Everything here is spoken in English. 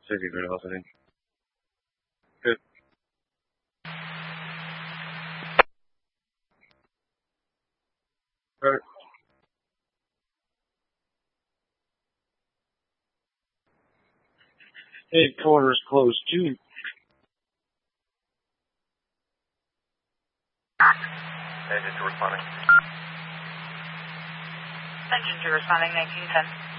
City velocity. Good. Right. Headquarters closed too. Engine 2 responding. Engine 2 responding 1910.